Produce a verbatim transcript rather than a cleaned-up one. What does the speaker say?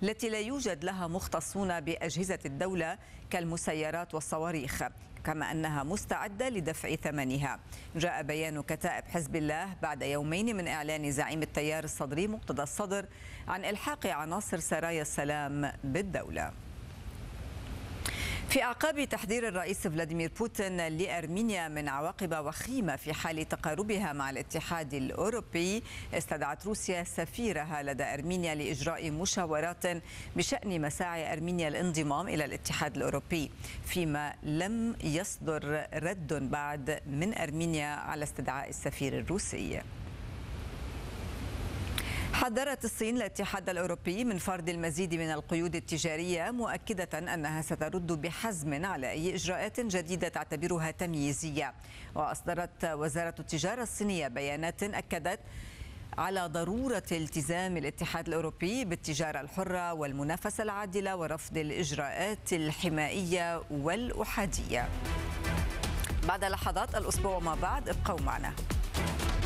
التي لا يوجد لها مختصون بأجهزة الدولة كالمسيرات والصواريخ، كما أنها مستعدة لدفع ثمنها. جاء بيان كتائب حزب الله بعد يومين من إعلان زعيم التيار الصدري مقتدى الصدر عن إلحاق عناصر سرايا السلام بالدولة. في أعقاب تحذير الرئيس فلاديمير بوتين لأرمينيا من عواقب وخيمة في حال تقاربها مع الاتحاد الأوروبي، استدعت روسيا سفيرها لدى أرمينيا لإجراء مشاورات بشأن مساعي أرمينيا الانضمام إلى الاتحاد الأوروبي، فيما لم يصدر رد بعد من أرمينيا على استدعاء السفير الروسي. حذرت الصين الاتحاد الأوروبي من فرض المزيد من القيود التجارية، مؤكدة أنها سترد بحزم على أي إجراءات جديدة تعتبرها تمييزية. وأصدرت وزارة التجارة الصينية بيانات أكدت على ضرورة التزام الاتحاد الأوروبي بالتجارة الحرة والمنافسة العادلة ورفض الإجراءات الحمائية والأحادية. بعد لحظات الأسبوع ما بعد ابقوا معنا.